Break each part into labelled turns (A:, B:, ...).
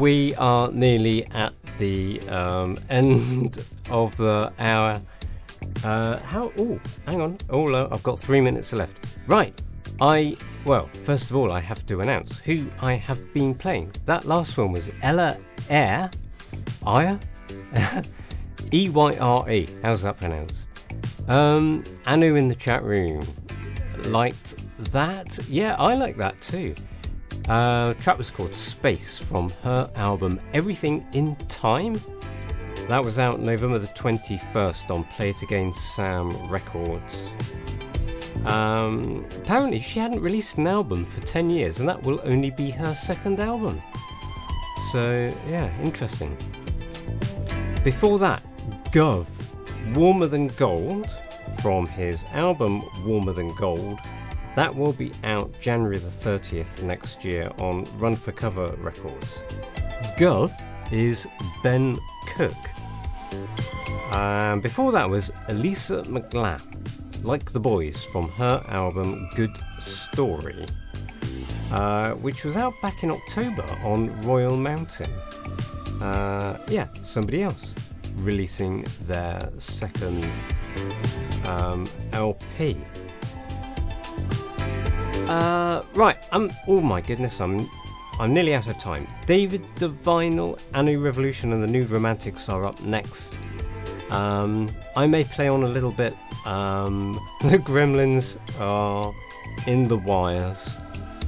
A: we are nearly at the end of the hour. Hang on. I've got 3 minutes left. Right. First of all, I have to announce who I have been playing. That last one was Ella Eyre. E-Y-R-E. How's that pronounced? Anu in the chat room liked that. Yeah, I like that too. Track was called Space from her album Everything in Time. That was out November the 21st on Play It Again Sam Records. Apparently she hadn't released an album for 10 years and that will only be her second album. So yeah, interesting. Before that, Gov, Warmer Than Gold, from his album Warmer Than Gold. That will be out January the 30th next year on Run for Cover Records. Gov is Ben Cook. Before that was Elisa McGlath, Like the Boys, from her album Good Story, which was out back in October on Royal Mountain. Somebody else releasing their second LP. Oh my goodness, I'm nearly out of time. David Divinal, Anu Revolution and the New Romantics are up next. I may play on a little bit. The Gremlins are in the wires.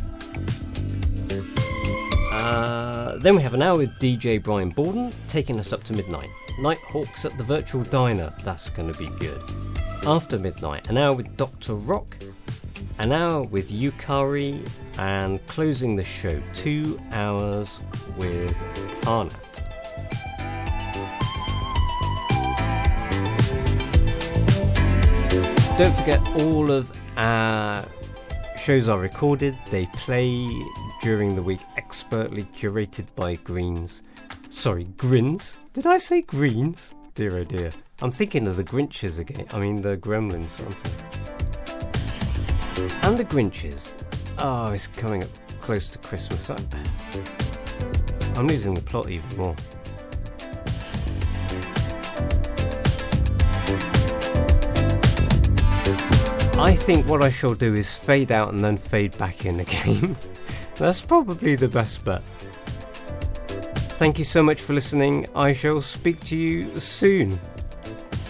A: Then we have an hour with DJ Brian Borden, taking us up to midnight. Nighthawks at the Virtual Diner, that's going to be good. After midnight, an hour with Dr. Rock, an hour with Yukari, and closing the show, 2 hours with Arnett. Don't forget, all of our shows are recorded. They play during the week, expertly curated by Grins. Did I say Greens? Dear oh dear. I'm thinking of the Grinches again. I mean the Gremlins, aren't I? And the Grinches. Oh, it's coming up close to Christmas. I'm losing the plot even more. I think what I shall do is fade out and then fade back in again. That's probably the best bet. Thank you so much for listening. I shall speak to you soon.